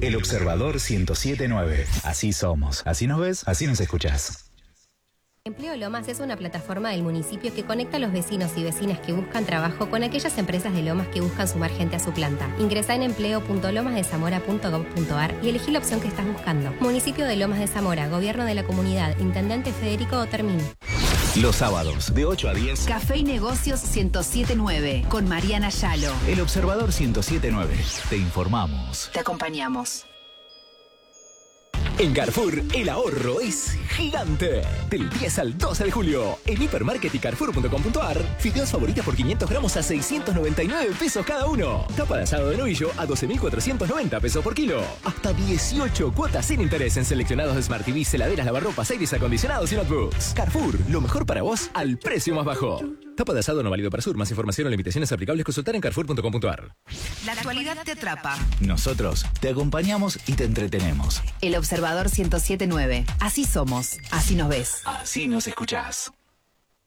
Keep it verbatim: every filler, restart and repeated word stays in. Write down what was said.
El Observador ciento siete punto nueve. Así somos. Así nos ves, así nos escuchás. Empleo Lomas es una plataforma del municipio que conecta a los vecinos y vecinas que buscan trabajo con aquellas empresas de Lomas que buscan sumar gente a su planta. Ingresá en empleo punto lomas de zamora punto gov punto ar y elegí la opción que estás buscando. Municipio de Lomas de Zamora, Gobierno de la Comunidad, Intendente Federico Otermín. Los sábados, de ocho a diez. Café y Negocios ciento siete punto nueve, con Mariana Yalo. El Observador ciento siete punto nueve. Te informamos. Te acompañamos. En Carrefour, el ahorro es gigante. Del diez al doce de julio, en Hipermarket y Carrefour punto com punto ar, fideos favoritas por quinientos gramos a seiscientos noventa y nueve pesos cada uno. Tapa de asado de novillo a doce mil cuatrocientos noventa pesos por kilo. Hasta dieciocho cuotas sin interés en seleccionados de Smart T V, heladeras, lavarropas, aires acondicionados y notebooks. Carrefour, lo mejor para vos al precio más bajo. Tapa de asado no válido para Sur. Más información o limitaciones aplicables consultar en Carrefour punto com punto ar. La actualidad te atrapa. Nosotros te acompañamos y te entretenemos. El Observador ciento siete punto nueve. Así somos, así nos ves. Así nos escuchás.